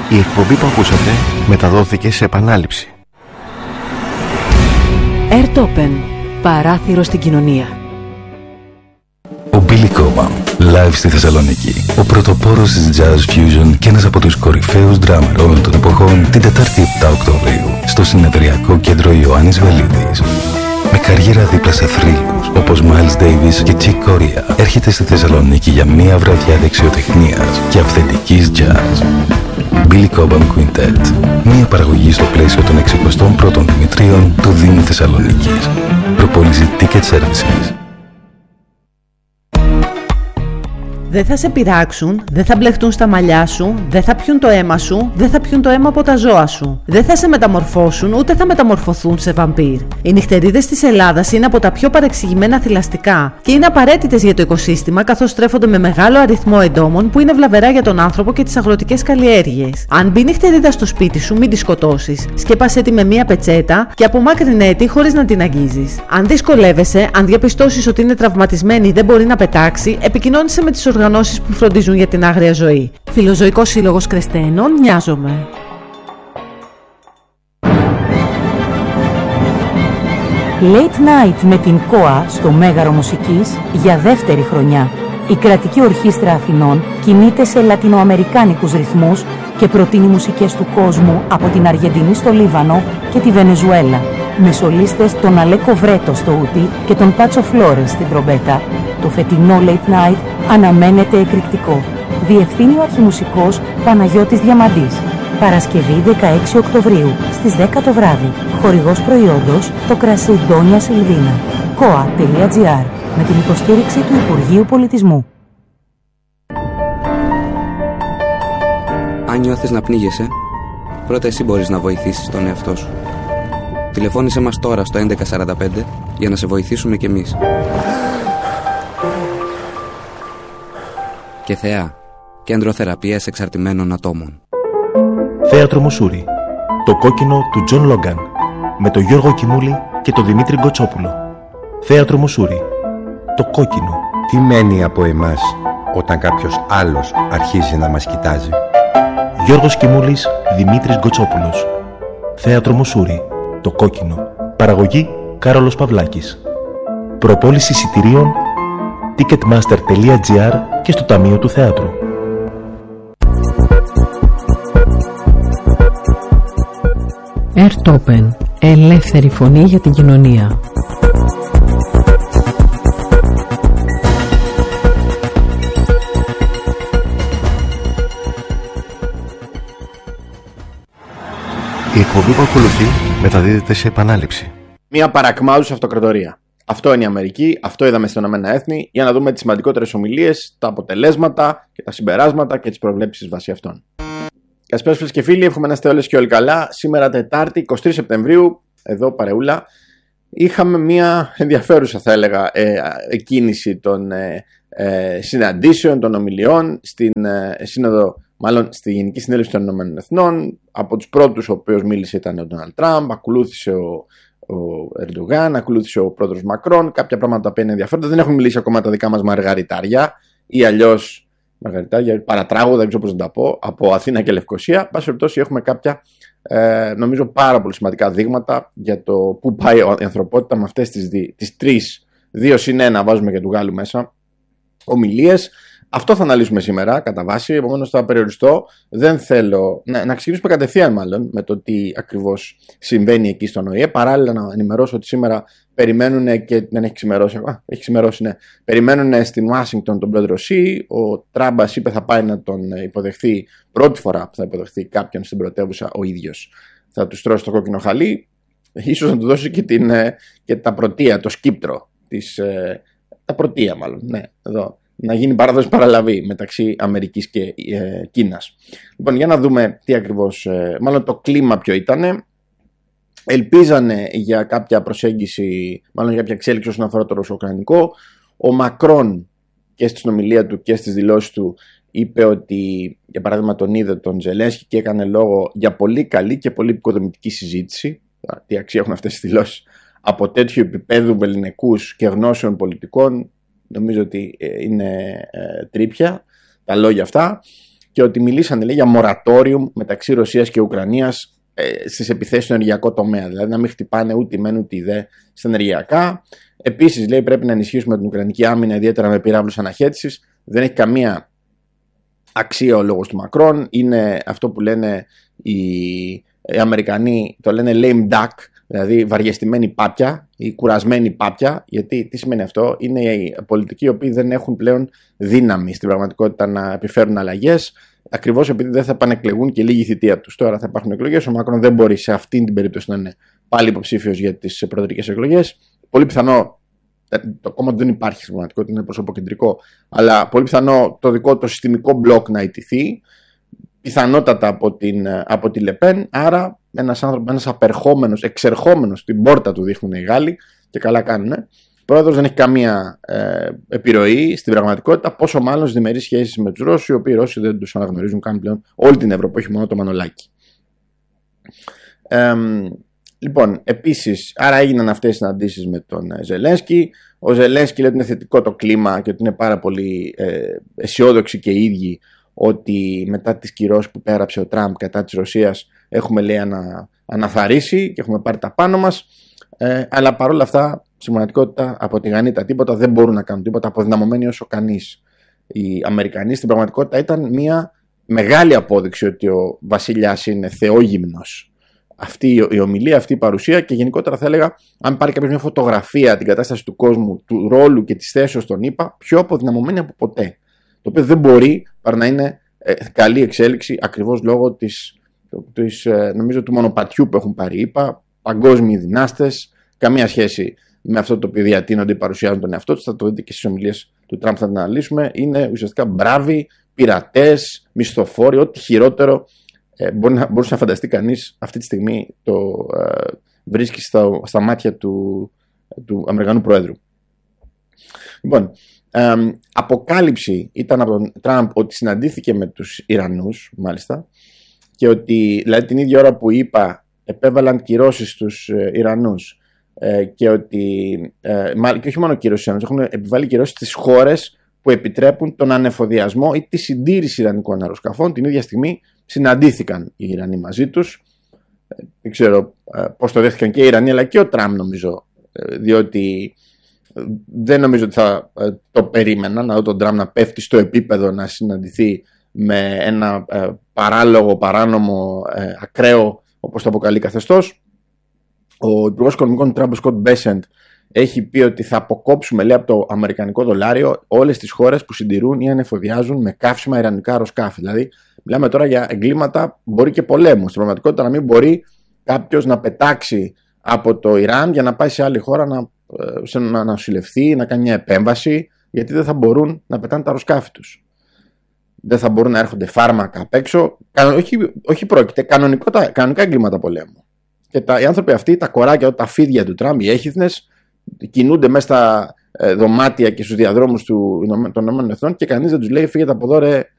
Η εκπομπή που ακούσατε μεταδόθηκε σε επανάληψη. Airtopen, παράθυρο στην κοινωνία. Ο Billy Cobham, live στη Θεσσαλονίκη. Ο πρωτοπόρος της Jazz Fusion και ένας από τους κορυφαίους drummer όλων των εποχών, την Τετάρτη 7 Οκτωβρίου, στο Συνεδριακό Κέντρο Ιωάννης Βελίδης. Με καριέρα δίπλα σε θρύλους όπως Miles Davis και Chick Corea, έρχεται στη Θεσσαλονίκη για μία βραδιά δεξιοτεχνίας και αυθεντικής jazz. Billy Cobham Quintet. Μία παραγωγή στο πλαίσιο των 61ων Δημητρίων του Δήμου Θεσσαλονίκης. Προπόληση Ticket Services. Δεν θα σε πειράξουν, δεν θα μπλεχτούν στα μαλλιά σου, δεν θα πιούν το αίμα σου, δεν θα πιούν το αίμα από τα ζώα σου. Δεν θα σε μεταμορφώσουν, ούτε θα μεταμορφωθούν σε βαμπύρ. Οι νυχτερίδες της Ελλάδας είναι από τα πιο παρεξηγημένα θηλαστικά και είναι απαραίτητες για το οικοσύστημα, καθώς στρέφονται με μεγάλο αριθμό εντόμων που είναι βλαβερά για τον άνθρωπο και τις αγροτικές καλλιέργειες. Αν μπει νυχτερίδα στο σπίτι σου, μην τη σκοτώσεις. Σκέπασέ τη με μία πετσέτα και απομάκρυνέ τη χωρίς να την αγγίζεις. Αν δυσκολεύεσαι, αν διαπιστώσεις ότι είναι τραυματισμένη ή δεν μπορεί να πετάξει, επικοινώνησε με τις οργανώσεις που φροντίζουν για την άγρια ζωή. Φιλοζωικός Σύλλογος Κρεσταίνων, Νοιάζομαι. Late Night με την ΚΟΑ στο Μέγαρο Μουσικής για δεύτερη χρονιά. Η Κρατική Ορχήστρα Αθηνών κινείται σε λατινοαμερικάνικους ρυθμούς και προτείνει μουσικές του κόσμου από την Αργεντινή στο Λίβανο και τη Βενεζουέλα. Με σολίστες τον Αλέκο Βρέτο στο ούτι και τον Πάτσο Φλόρες στην τρομπέτα. Το φετινό Late Night αναμένεται εκρηκτικό. Διευθύνει ο αρχιμουσικός Παναγιώτης Διαμαντής. Παρασκευή 16 Οκτωβρίου στις 10 το βράδυ. Χορηγός προϊόντος το κρασί Ντόνια Σιλβίνα. koa.gr με την υποστήριξη του Υπουργείου Πολιτισμού. Αν νιώθεις να πνίγεσαι, πρώτα εσύ μπορείς να βοηθήσεις τον εαυτό σου. Τηλεφώνησέ μας τώρα στο 1145 για να σε βοηθήσουμε κι εμείς. Και Θεά, Κέντρο Θεραπείας Εξαρτημένων Ατόμων. Θέατρο Μουσούρι. Το κόκκινο του Τζον Λόγκαν. Με τον Γιώργο Κιμούλη και τον Δημήτρη Γκοτσόπουλο. Θέατρο Μουσούρι. Το κόκκινο. Τι μένει από εμάς όταν κάποιος άλλος αρχίζει να μας κοιτάζει? Γιώργος Κιμούλης, Δημήτρης Γκοτσόπουλος. Θέατρο Μουσούρι. Το κόκκινο. Παραγωγή Κάρολος Παυλάκης. Προπόληση εισιτηρίων ticketmaster.gr και στο Ταμείο του Θεάτρου. Airtopen, ελεύθερη φωνή για την κοινωνία. Η εκπομπή που ακολουθεί μεταδίδεται σε επανάληψη. Μια παρακμάζουσα αυτοκρατορία. Αυτό είναι η Αμερική, αυτό είδαμε στον Ηνωμένα Έθνη, για να δούμε τις σημαντικότερες ομιλίες, τα αποτελέσματα και τα συμπεράσματα και τις προβλέψεις βάσει αυτών. Καλησπέρα φίλες και φίλοι, εύχομαι να είστε όλες και όλοι καλά. Σήμερα Τετάρτη, 23 Σεπτεμβρίου, εδώ παρεούλα, είχαμε μια ενδιαφέρουσα, θα έλεγα, εκκίνηση των συναντήσεων, των ομιλιών στην σύνοδο. Μάλλον στη Γενική Συνέλευση των Ηνωμένων Εθνών. Από τους πρώτους ο οποίος μίλησε ήταν ο Ντόναλντ Τραμπ, ακολούθησε ο Ερντογάν, ακολούθησε ο πρόεδρος Μακρόν. Κάποια πράγματα που είναι ενδιαφέροντα. Δεν έχουν μιλήσει ακόμα τα δικά μας μαργαριτάρια ή αλλιώς μαργαριτάρια, παρατράγουδα, δεν ξέρω πώς να τα πω, από Αθήνα και Λευκοσία. Πάση περιπτώσει, έχουμε κάποια νομίζω πάρα πολύ σημαντικά δείγματα για το πού πάει η ανθρωπότητα με αυτές τις τρεις, 2+1, βάζουμε και του Γάλλου μέσα, ομιλίες. Αυτό θα αναλύσουμε σήμερα κατά βάση, επομένως θα περιοριστώ. Δεν θέλω να ξεκινήσουμε κατευθείαν μάλλον με το τι ακριβώς συμβαίνει εκεί στον ΟΗΕ. Παράλληλα να ενημερώσω ότι σήμερα περιμένουν και δεν έχει ξημερώσει ακόμα. Έχει ξημερώσει, ναι. Περιμένουν στην Ουάσιγκτον τον πρόεδρο Σι. Ο Τράμπας είπε θα πάει να τον υποδεχθεί πρώτη φορά που θα υποδεχθεί κάποιον στην πρωτεύουσα ο ίδιος. Θα του στρώσει το κόκκινο χαλί. Ίσως να του δώσει και τα πρωτεία, το σκύπτρο. Τα πρωτεία μάλλον, ναι, εδώ. Να γίνει παράδοση παραλαβή μεταξύ Αμερικής και Κίνας. Λοιπόν, για να δούμε τι ακριβώς, μάλλον το κλίμα ποιο ήτανε. Ελπίζανε για κάποια προσέγγιση, μάλλον για κάποια εξέλιξη όσον αφορά το ρωσο-ουκρανικό. Ο Μακρόν και στην ομιλία του και στις δηλώσεις του είπε ότι, για παράδειγμα, τον είδε τον Ζελένσκι και έκανε λόγο για πολύ καλή και πολύ επικοδομητική συζήτηση. Τι αξία έχουν αυτές τις δηλώσεις από τέτοιου επίπεδου βεληνικούς και γνώσεων πολιτικών? Νομίζω ότι είναι τρίπια τα λόγια αυτά. και ότι μιλήσανε, λέει, για moratorium μεταξύ Ρωσίας και Ουκρανίας στις επιθέσεις στο ενεργειακό τομέα. Δηλαδή να μην χτυπάνε ούτε η μεν ούτε η δε στα ενεργειακά. Επίσης, λέει, πρέπει να ενισχύσουμε την Ουκρανική άμυνα, ιδιαίτερα με πυράβλους αναχέτησης. Δεν έχει καμία αξία ο λόγος του Μακρόν. Είναι αυτό που λένε οι Αμερικανοί, το λένε lame duck, δηλαδή βαριεστημένη πάπια ή κουρασμένη πάπια. Γιατί τι σημαίνει αυτό? Είναι οι πολιτικοί οι οποίοι δεν έχουν πλέον δύναμη στην πραγματικότητα να επιφέρουν αλλαγές, ακριβώς επειδή δεν θα επανεκλεγούν και λίγη θητεία τους. Τώρα θα υπάρχουν εκλογές. Ο Μακρόν δεν μπορεί σε αυτήν την περίπτωση να είναι πάλι υποψήφιος για τις προεδρικές εκλογές. Πολύ πιθανό. Το κόμμα του δεν υπάρχει στην πραγματικότητα, είναι προσωποκεντρικό. Αλλά πολύ πιθανό το δικό του συστημικό μπλοκ να ιτηθεί. Πιθανότατα από τη Λεπέν. Άρα ένας άνθρωπος, ένας απερχόμενος, εξερχόμενος στην πόρτα του δείχνουν οι Γάλλοι και καλά κάνουν. Ο πρόεδρος δεν έχει καμία επιρροή στην πραγματικότητα, πόσο μάλλον στις διμερείς σχέσεις με τους Ρώσους, οι οποίοι οι Ρώσοι δεν τους αναγνωρίζουν καν πλέον όλη την Ευρώπη, όχι μόνο το Μανολάκι. Λοιπόν, επίσης, άρα έγιναν αυτές οι συναντήσεις με τον Ζελένσκι. Ο Ζελένσκι λέει ότι είναι θετικό το κλίμα και ότι είναι πάρα πολύ αισιόδοξοι και οι ίδιοι ότι μετά τις κυρώσεις που πέραψε ο Τραμπ κατά της Ρωσίας έχουμε, λέει, αναθαρρύσει και έχουμε πάρει τα πάνω μας. Αλλά παρόλα αυτά, στην πραγματικότητα, από τη Γανίτα τίποτα, δεν μπορούν να κάνουν τίποτα, αποδυναμωμένοι όσο κανείς. Οι Αμερικανοί στην πραγματικότητα ήταν μια μεγάλη απόδειξη ότι ο βασιλιάς είναι θεόγυμνος. Αυτή η ομιλία, αυτή η παρουσία, και γενικότερα θα έλεγα, αν πάρει κάποιος μια φωτογραφία την κατάσταση του κόσμου, του ρόλου και της θέσεως των ΗΠΑ, πιο αποδυναμωμένη από ποτέ. Το οποίο δεν μπορεί παρά να είναι καλή εξέλιξη, ακριβώς λόγω νομίζω του μονοπατιού που έχουν πάρει οι ΗΠΑ, παγκόσμιοι δυνάστες, καμία σχέση με αυτό το οποίο διατείνονται ή παρουσιάζουν τον εαυτό τους. Θα το δείτε και στις ομιλίες του Τραμπ, θα την αναλύσουμε. Είναι ουσιαστικά μπράβοι, πειρατές, μισθοφόροι, ό,τι χειρότερο μπορούσε να φανταστεί κανείς αυτή τη στιγμή το βρίσκει στα μάτια του Αμερικανού Προέδρου. Λοιπόν, αποκάλυψη ήταν από τον Τραμπ ότι συναντήθηκε με τους Ιρανούς, μάλιστα, και ότι δηλαδή την ίδια ώρα που είπα επέβαλαν κυρώσεις στους Ιρανούς και ότι και όχι μόνο κυρώσεις στους Ιρανούς, έχουν επιβάλει κυρώσεις στις χώρες που επιτρέπουν τον ανεφοδιασμό ή τη συντήρηση ιρανικών αεροσκαφών. Την ίδια στιγμή συναντήθηκαν οι Ιρανοί μαζί τους. Δεν ξέρω πώς το δέχτηκαν και οι Ιρανοί, αλλά και ο Τραμπ, νομίζω, διότι δεν νομίζω ότι θα το περίμενα να δω τον Τραμπ να πέφτει στο επίπεδο να συναντηθεί με ένα παράλογο, παράνομο, ακραίο, όπως το αποκαλεί, καθεστώς. Ο Υπουργός Οικονομικών του Τραμπ, ο Σκοτ Μπέσεντ, έχει πει ότι θα αποκόψουμε, λέει, από το αμερικανικό δολάριο όλες τις χώρες που συντηρούν ή ανεφοδιάζουν με καύσιμα ιρανικά αεροσκάφη. Δηλαδή, μιλάμε τώρα για εγκλήματα, μπορεί και πολέμου. Στην πραγματικότητα, να μην μπορεί κάποιος να πετάξει από το Ιράν για να πάει σε άλλη χώρα να νοσηλευθεί, να κάνει μια επέμβαση, γιατί δεν θα μπορούν να πετάνε τα αεροσκάφη τους. Δεν θα μπορούν να έρχονται φάρμακα απ' έξω. Όχι πρόκειται, κανονικά εγκλήματα πολέμου. Και οι άνθρωποι αυτοί, τα κοράκια, τα φίδια του Τραμπ, οι έχηθνες, κινούνται μέσα στα δωμάτια και στους διαδρόμους των ΗΠΑ και κανείς δεν τους λέει φύγετε από εδώ, ρε